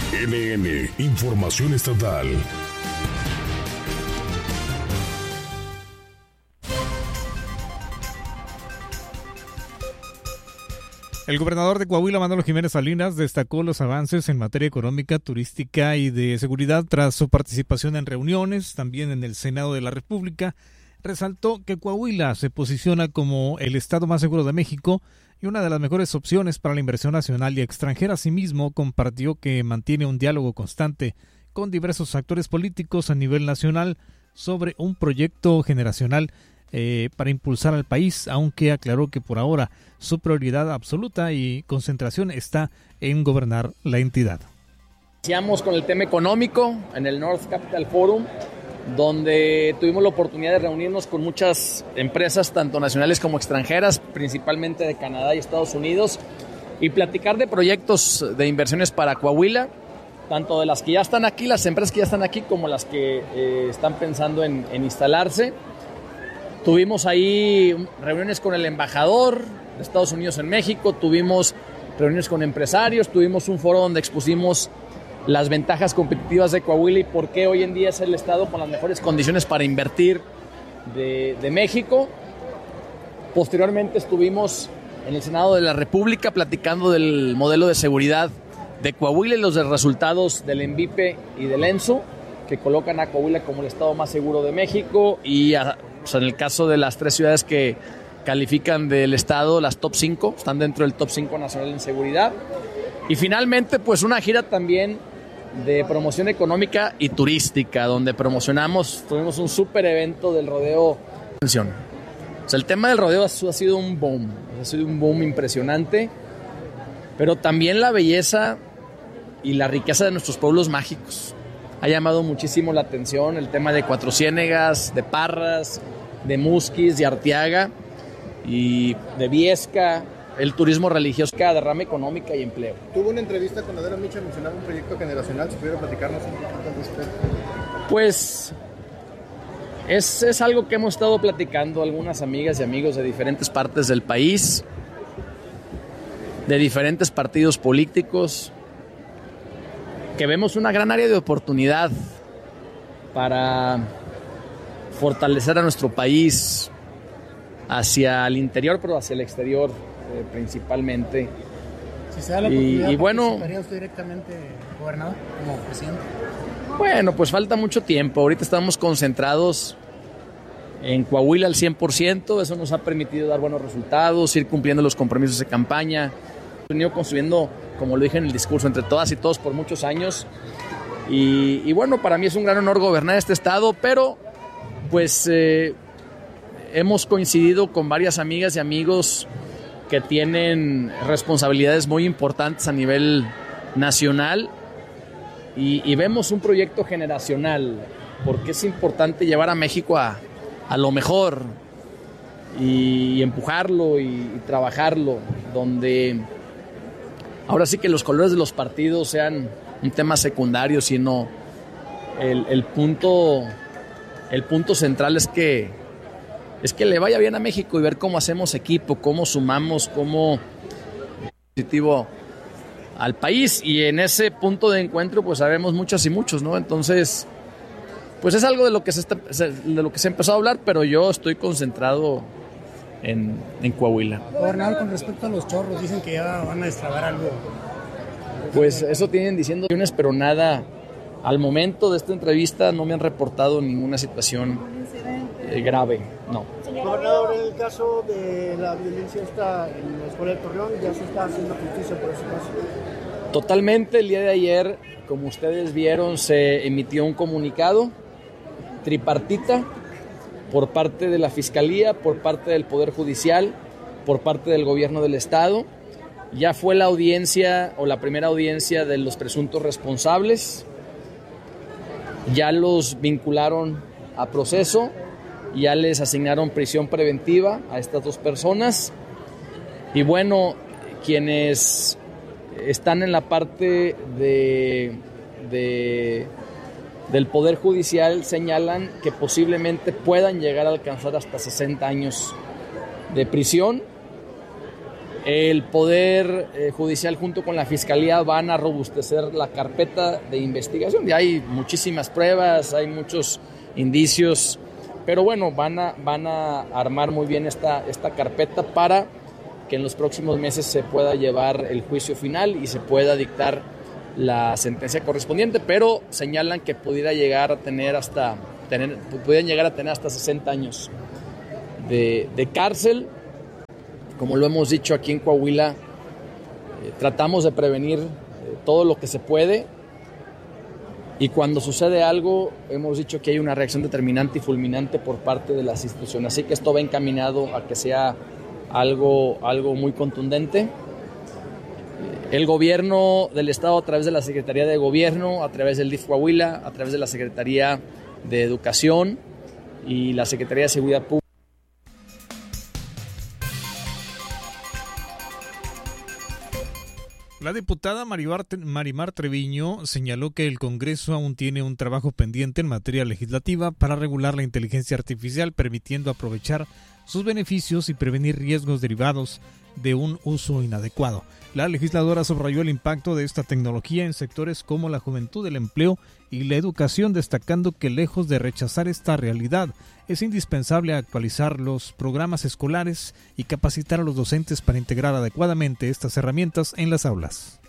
NN, Información Estatal. El gobernador de Coahuila, Manolo Jiménez Salinas, destacó los avances en materia económica, turística y de seguridad tras su participación en reuniones, también en el Senado de la República. Resaltó que Coahuila se posiciona como el estado más seguro de México y una de las mejores opciones para la inversión nacional y extranjera. Asimismo, compartió que mantiene un diálogo constante con diversos actores políticos a nivel nacional sobre un proyecto generacional para impulsar al país, aunque aclaró que por ahora su prioridad absoluta y concentración está en gobernar la entidad. Iniciamos con el tema económico en el North Capital Forum, donde tuvimos la oportunidad de reunirnos con muchas empresas, tanto nacionales como extranjeras, principalmente de Canadá y Estados Unidos, y platicar de proyectos de inversiones para Coahuila, tanto de las que ya están aquí, las empresas que ya están aquí, como las que están pensando en instalarse. Tuvimos ahí reuniones con el embajador de Estados Unidos en México, tuvimos reuniones con empresarios, tuvimos un foro donde expusimos las ventajas competitivas de Coahuila y por qué hoy en día es el estado con las mejores condiciones para invertir de México. Posteriormente estuvimos en el Senado de la República platicando del modelo de seguridad de Coahuila y los resultados del ENVIPE y del ENSO, que colocan a Coahuila como el estado más seguro de México y en el caso de las 3 ciudades que califican del estado, las top 5, están dentro del top 5 nacional en seguridad. Y finalmente, pues una gira también de promoción económica y turística, donde tuvimos un súper evento del rodeo. El tema del rodeo ha sido un boom impresionante, pero también la belleza y la riqueza de nuestros pueblos mágicos. Ha llamado muchísimo la atención el tema de Cuatro Ciénegas, de Parras, de Musquis, de Arteaga y de Viesca, el turismo religioso, derrama económica y empleo. Tuvo una entrevista con Adela Micha, mencionaba un proyecto generacional, si pudiera platicarnos un poquito al respecto. Pues es algo que hemos estado platicando algunas amigas y amigos de diferentes partes del país, de diferentes partidos políticos, que vemos una gran área de oportunidad para fortalecer a nuestro país hacia el interior, pero hacia el exterior principalmente. Si se da la oportunidad, y bueno, ¿participaría usted directamente, gobernador, como presidente? Bueno, pues falta mucho tiempo. Ahorita estamos concentrados en Coahuila al 100%. Eso nos ha permitido dar buenos resultados, ir cumpliendo los compromisos de campaña. Hemos venido construyendo, como lo dije en el discurso, entre todas y todos por muchos años. Y bueno, para mí es un gran honor gobernar este estado, pero pues hemos coincidido con varias amigas y amigos que tienen responsabilidades muy importantes a nivel nacional y vemos un proyecto generacional, porque es importante llevar a México a lo mejor y empujarlo y trabajarlo, donde ahora sí que los colores de los partidos sean un tema secundario, sino el punto central es que le vaya bien a México y ver cómo hacemos equipo, cómo sumamos, cómo positivo al país, y en ese punto de encuentro pues sabemos muchas y muchos, ¿no? Entonces pues es algo de lo que se ha empezado a hablar, pero yo estoy concentrado en Coahuila. Gobernador, con respecto a los chorros, dicen que ya van a destrabar algo. Pues eso tienen diciendo, pero nada, al momento de esta entrevista no me han reportado ninguna situación grave, no. Gobernador, en el caso de la violencia en la escuela de Torreón, ya se está haciendo justicia por ese caso. Totalmente, el día de ayer, como ustedes vieron, se emitió un comunicado tripartita por parte de la Fiscalía, por parte del Poder Judicial, por parte del Gobierno del Estado. Ya fue la audiencia o la primera audiencia de los presuntos responsables. Ya los vincularon a proceso, ya les asignaron prisión preventiva a estas 2 personas. Y bueno, quienes están en la parte del Poder Judicial señalan que posiblemente puedan llegar a alcanzar hasta 60 años de prisión. El Poder Judicial junto con la Fiscalía van a robustecer la carpeta de investigación. Ya hay muchísimas pruebas, hay muchos indicios, pero bueno, van a armar muy bien esta carpeta para que en los próximos meses se pueda llevar el juicio final y se pueda dictar la sentencia correspondiente, pero señalan que pudieran llegar a tener hasta 60 años de cárcel. Como lo hemos dicho aquí en Coahuila, tratamos de prevenir todo lo que se puede, y cuando sucede algo hemos dicho que hay una reacción determinante y fulminante por parte de las instituciones, así que esto va encaminado a que sea algo muy contundente. El gobierno del estado, a través de la Secretaría de Gobierno, a través del DIF Coahuila, a través de la Secretaría de Educación y la Secretaría de Seguridad Pública. La diputada Marimar Treviño señaló que el Congreso aún tiene un trabajo pendiente en materia legislativa para regular la inteligencia artificial, permitiendo aprovechar sus beneficios y prevenir riesgos derivados de un uso inadecuado. La legisladora subrayó el impacto de esta tecnología en sectores como la juventud, el empleo y la educación, destacando que lejos de rechazar esta realidad, es indispensable actualizar los programas escolares y capacitar a los docentes para integrar adecuadamente estas herramientas en las aulas.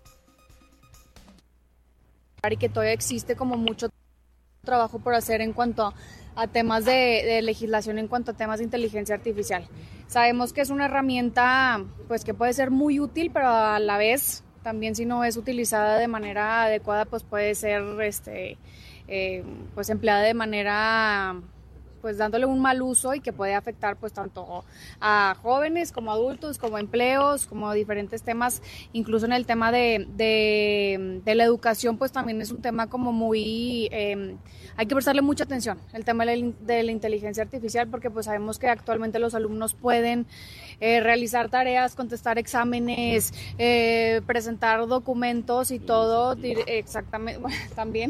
Y que todavía existe como mucho trabajo por hacer en cuanto a temas de legislación, en cuanto a temas de inteligencia artificial. Sabemos que es una herramienta pues que puede ser muy útil, pero a la vez también si no es utilizada de manera adecuada pues puede ser pues empleada de manera pues dándole un mal uso y que puede afectar pues tanto a jóvenes como adultos, como empleos, como diferentes temas, incluso en el tema de la educación pues también es un tema como muy, hay que prestarle mucha atención, el tema de la inteligencia artificial, porque pues sabemos que actualmente los alumnos pueden realizar tareas, contestar exámenes, presentar documentos y todo exactamente, bueno, también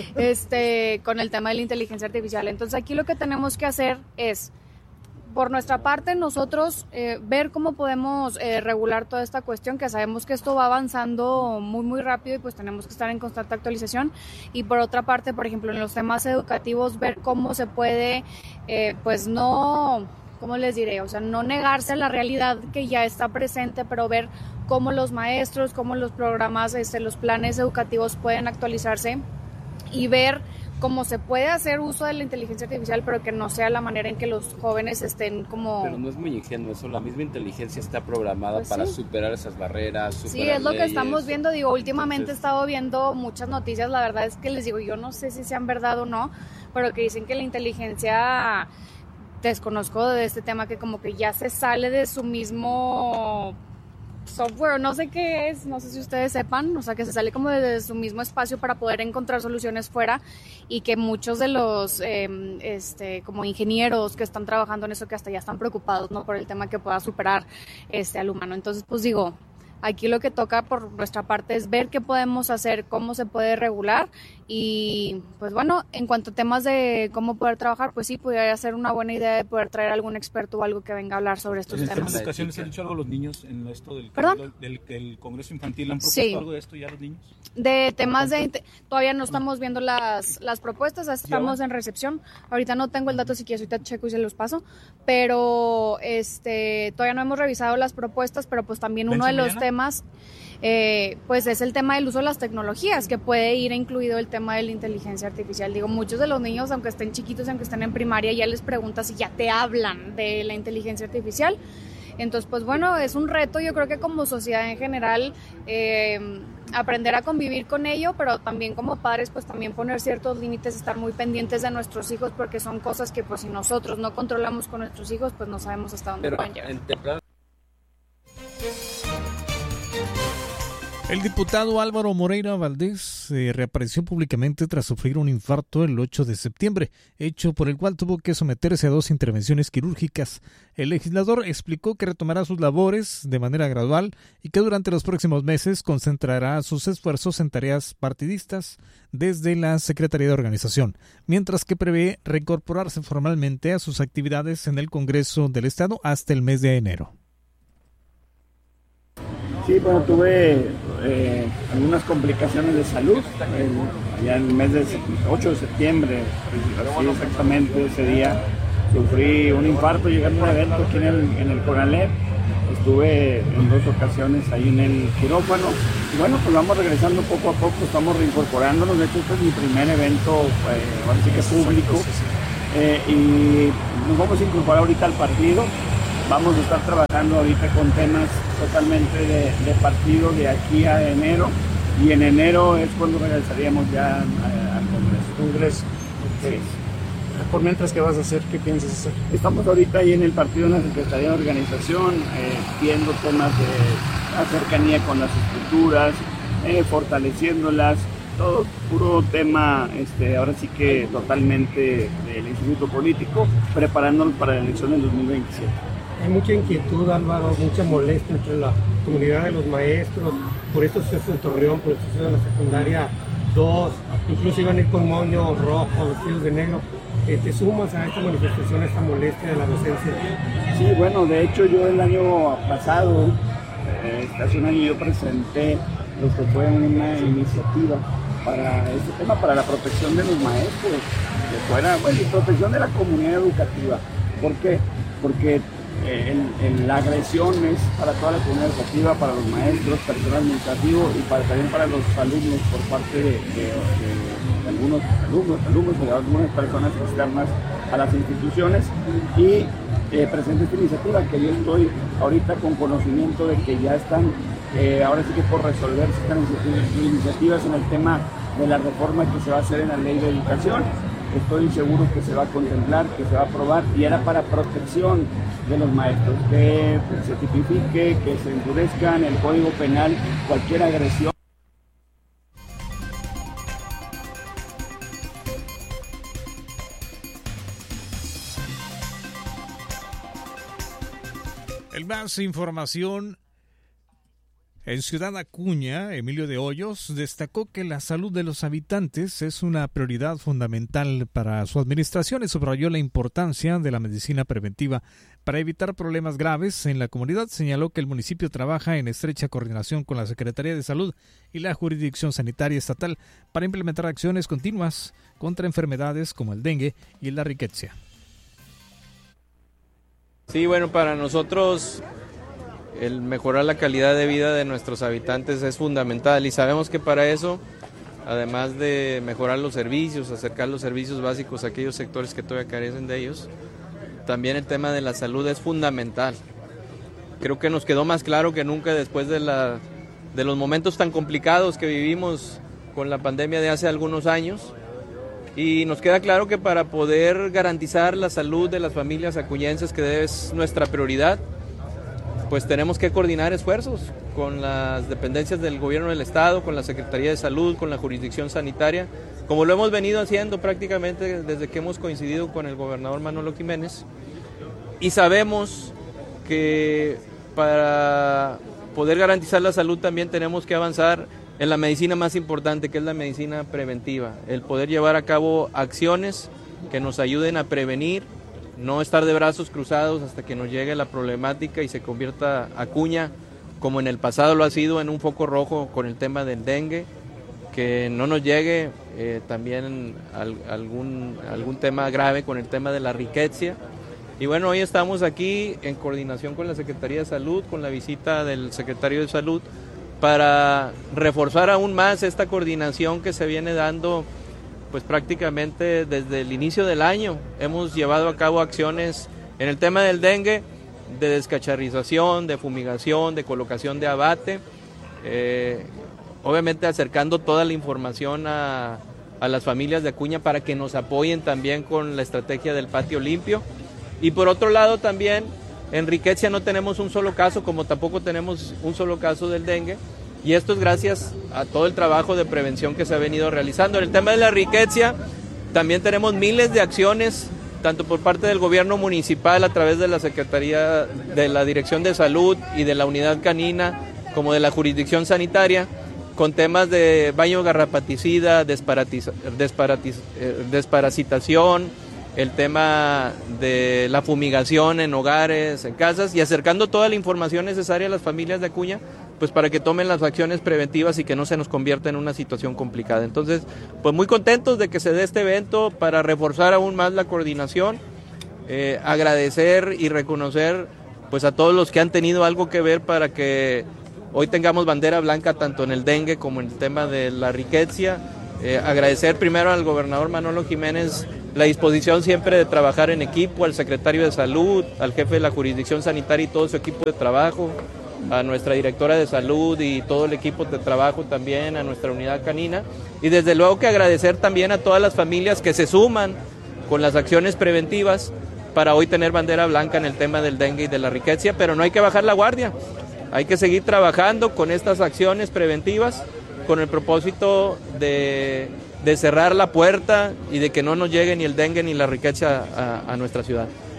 con el tema de la inteligencia artificial. Entonces aquí lo que tenemos que hacer es, por nuestra parte, nosotros ver cómo podemos regular toda esta cuestión, que sabemos que esto va avanzando muy muy rápido y pues tenemos que estar en constante actualización, y por otra parte, por ejemplo, en los temas educativos, ver cómo se puede, pues no, ¿cómo les diré? O sea, no negarse a la realidad que ya está presente, pero ver cómo los maestros, cómo los programas, los planes educativos pueden actualizarse y ver cómo se puede hacer uso de la inteligencia artificial, pero que no sea la manera en que los jóvenes estén como... Pero no es muy ingenuo eso, la misma inteligencia está programada pues para superar esas barreras, superar sí, es lo leyes. Que estamos viendo, digo, últimamente he estado viendo muchas noticias, la verdad es que les digo, yo no sé si sean verdad o no, pero que dicen que la inteligencia, desconozco de este tema, que como que ya se sale de su mismo software, no sé qué es, no sé si ustedes sepan, o sea, que se sale como de su mismo espacio para poder encontrar soluciones fuera, y que muchos de los como ingenieros que están trabajando en eso, que hasta ya están preocupados, ¿no?, por el tema que pueda superar al humano. Entonces, pues digo, aquí lo que toca por nuestra parte es ver qué podemos hacer, cómo se puede regular, y pues bueno, en cuanto a temas de cómo poder trabajar, pues sí, podría ser una buena idea de poder traer algún experto o algo que venga a hablar sobre estos temas. ¿En estas ocasiones han dicho algo los niños en esto del Congreso Infantil? ¿Han propuesto algo de esto ya los niños? De temas todavía no estamos viendo las propuestas, estamos en recepción. Ahorita no tengo el dato, si quieres ahorita checo y se los paso, pero todavía no hemos revisado las propuestas, pero pues también uno de los temas pues es el tema del uso de las tecnologías, que puede ir incluido el tema de la inteligencia artificial. Digo, muchos de los niños, aunque estén chiquitos, aunque estén en primaria, ya les preguntas si ya te hablan de la inteligencia artificial. Entonces, pues bueno, es un reto, yo creo que como sociedad en general, aprender a convivir con ello, pero también como padres, pues también poner ciertos límites, estar muy pendientes de nuestros hijos, porque son cosas que pues si nosotros no controlamos con nuestros hijos, pues no sabemos hasta dónde pueden llegar. El diputado Álvaro Moreira Valdés reapareció públicamente tras sufrir un infarto el 8 de septiembre, hecho por el cual tuvo que someterse a 2 intervenciones quirúrgicas. El legislador explicó que retomará sus labores de manera gradual y que durante los próximos meses concentrará sus esfuerzos en tareas partidistas desde la Secretaría de Organización, mientras que prevé reincorporarse formalmente a sus actividades en el Congreso del Estado hasta el mes de enero. Sí, bueno, tuve algunas complicaciones de salud, ya en el mes de 8 de septiembre, así exactamente ese día, sufrí un infarto llegando a un evento aquí en el Conalep. Estuve en 2 ocasiones ahí en el quirófano y bueno, pues vamos regresando poco a poco, estamos reincorporándonos. De hecho, este es mi primer evento, ahora sí que público, y nos vamos a incorporar ahorita al partido. Vamos a estar trabajando ahorita con temas totalmente de partido de aquí a enero, y en enero es cuando regresaríamos ya al Congreso. Sí. Por mientras, ¿qué vas a hacer? ¿Qué piensas hacer? Estamos ahorita ahí en el partido, en la Secretaría de Organización, viendo temas de la cercanía con las estructuras, fortaleciéndolas, todo puro tema, ahora sí que totalmente del Instituto Político, preparándonos para la elección del 2027. Hay mucha inquietud, Álvaro, mucha molestia entre la comunidad de los maestros por estos sucesos en Torreón, por el suceso de la secundaria 2, incluso iban a ir con moño rojo, vestidos de negro. ¿Te sumas a esta manifestación, a esta molestia de la docencia? Sí, bueno, de hecho yo el año pasado, hace un año yo presenté lo que fue una iniciativa para este tema, para la protección de los maestros, que fuera, bueno, y protección de la comunidad educativa. ¿Por qué? Porque la agresión es para toda la comunidad educativa, para los maestros, personal administrativo y también para los alumnos por parte de algunos alumnos o de algunas personas externas a las instituciones, y presento esta iniciativa que yo estoy ahorita con conocimiento de que ya están, ahora sí que por resolverse estas iniciativas en el tema de la reforma que se va a hacer en la ley de educación. Estoy seguro que se va a contemplar, que se va a aprobar, y era para protección de los maestros, que se tipifique, que se endurezca en el Código Penal cualquier agresión. En más información, en Ciudad Acuña, Emilio de Hoyos destacó que la salud de los habitantes es una prioridad fundamental para su administración y subrayó la importancia de la medicina preventiva para evitar problemas graves en la comunidad. Señaló que el municipio trabaja en estrecha coordinación con la Secretaría de Salud y la Jurisdicción Sanitaria Estatal para implementar acciones continuas contra enfermedades como el dengue y la riqueza. Sí, bueno, para nosotros el mejorar la calidad de vida de nuestros habitantes es fundamental, y sabemos que para eso, además de mejorar los servicios, acercar los servicios básicos a aquellos sectores que todavía carecen de ellos, también el tema de la salud es fundamental. Creo que nos quedó más claro que nunca después de los momentos tan complicados que vivimos con la pandemia de hace algunos años, y nos queda claro que para poder garantizar la salud de las familias acuñenses, que es nuestra prioridad, pues tenemos que coordinar esfuerzos con las dependencias del gobierno del estado, con la Secretaría de Salud, con la Jurisdicción Sanitaria, como lo hemos venido haciendo prácticamente desde que hemos coincidido con el gobernador Manolo Jiménez. Y sabemos que para poder garantizar la salud también tenemos que avanzar en la medicina más importante, que es la medicina preventiva, el poder llevar a cabo acciones que nos ayuden a prevenir, no estar de brazos cruzados hasta que nos llegue la problemática y se convierta Acuña, como en el pasado lo ha sido, en un foco rojo con el tema del dengue, que no nos llegue también algún tema grave con el tema de la riqueza. Y bueno, hoy estamos aquí en coordinación con la Secretaría de Salud, con la visita del secretario de Salud, para reforzar aún más esta coordinación que se viene dando pues prácticamente desde el inicio del año. Hemos llevado a cabo acciones en el tema del dengue, de descacharrización, de fumigación, de colocación de abate, obviamente acercando toda la información a las familias de Acuña para que nos apoyen también con la estrategia del patio limpio. Y por otro lado también, en Riqueza no tenemos un solo caso, como tampoco tenemos un solo caso del dengue, y esto es gracias a todo el trabajo de prevención que se ha venido realizando. En el tema de la riqueza también tenemos miles de acciones, tanto por parte del gobierno municipal a través de la Secretaría de la Dirección de Salud y de la Unidad Canina, como de la Jurisdicción Sanitaria, con temas de baño garrapaticida, desparasitación, el tema de la fumigación en hogares, en casas, y acercando toda la información necesaria a las familias de Acuña pues para que tomen las acciones preventivas y que no se nos convierta en una situación complicada. Entonces, pues muy contentos de que se dé este evento para reforzar aún más la coordinación, agradecer y reconocer pues a todos los que han tenido algo que ver para que hoy tengamos bandera blanca tanto en el dengue como en el tema de la riqueza. Agradecer primero al gobernador Manolo Jiménez la disposición siempre de trabajar en equipo, al secretario de Salud, al jefe de la jurisdicción sanitaria y todo su equipo de trabajo, a nuestra directora de Salud y todo el equipo de trabajo también, a nuestra unidad canina, y desde luego que agradecer también a todas las familias que se suman con las acciones preventivas para hoy tener bandera blanca en el tema del dengue y de la riqueza, pero no hay que bajar la guardia, hay que seguir trabajando con estas acciones preventivas con el propósito de cerrar la puerta y de que no nos llegue ni el dengue ni la riqueza a nuestra ciudad.